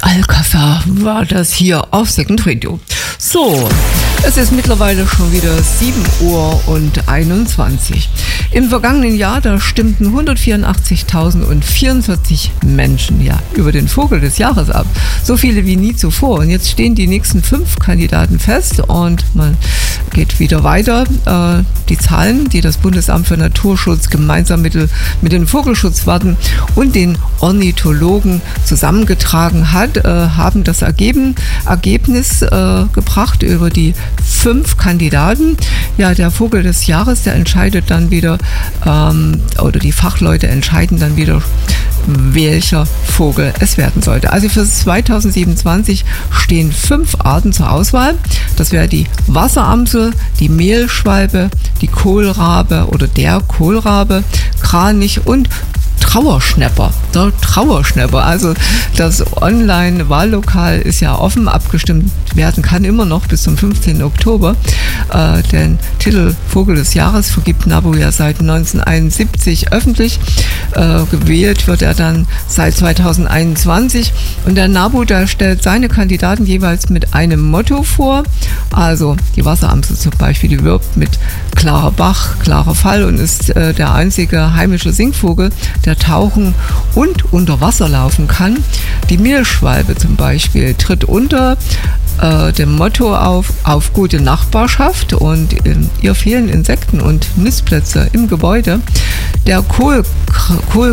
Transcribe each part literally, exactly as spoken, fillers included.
Alcázar war das hier auf Second Radio. So, es ist mittlerweile schon wieder sieben Uhr und einundzwanzig. Im vergangenen Jahr, da stimmten hundertvierundachtzigtausendvierundvierzig Menschen ja über den Vogel des Jahres ab. So viele wie nie zuvor. Und jetzt stehen die nächsten fünf Kandidaten fest und man geht wieder weiter. Äh, die Zahlen, die das Bundesamt für Naturschutz gemeinsam mit, mit den Vogelschutzwarten und den Ornithologen zusammengetragen hat, äh, haben das Ergeben, Ergebnis äh, gebracht über die fünf Kandidaten. Ja, der Vogel des Jahres, der entscheidet dann wieder, ähm, oder die Fachleute entscheiden dann wieder, welcher Vogel es werden sollte. Also für zweitausendsiebenundzwanzig stehen fünf Arten zur Auswahl. Das wäre die Wasseramsel, die Mehlschwalbe, die Kohlrabe oder der Kohlrabe, Kranich und Trauerschnäpper, der Trauerschnäpper. Also das Online-Wahllokal ist ja offen, abgestimmt werden kann immer noch bis zum fünfzehnten Oktober. Äh, den Titel Vogel des Jahres vergibt NABU ja seit neunzehnhunderteinundsiebzig öffentlich. Äh, gewählt wird er dann seit zweitausendeinundzwanzig. Und der NABU, der stellt seine Kandidaten jeweils mit einem Motto vor. Also die Wasseramsel zum Beispiel, die wirbt mit klarer Bach, klarer Fall und ist äh, der einzige heimische Singvogel, der tauchen und unter Wasser laufen kann. Die Mehlschwalbe zum Beispiel tritt unter äh, dem Motto auf, auf gute Nachbarschaft und in ihr fehlen Insekten und Nistplätze im Gebäude. Der Kohl, Kohl,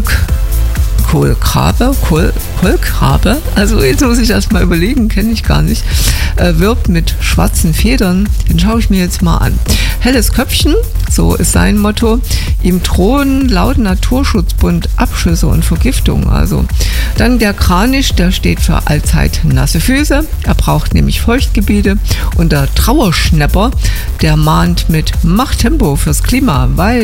Kohlkrabe, Kohl, Kohlkrabe, also jetzt muss ich erst mal überlegen, kenne ich gar nicht, äh, wirbt mit schwarzen Federn, den schaue ich mir jetzt mal an. Helles Köpfchen, so ist sein Motto, ihm drohen laut Naturschutzbund Abschüsse und Vergiftung. Also dann der Kranich, der steht für allzeit nasse Füße, er braucht nämlich Feuchtgebiete, und der Trauerschnäpper, der mahnt mit Mach Tempo fürs Klima, weil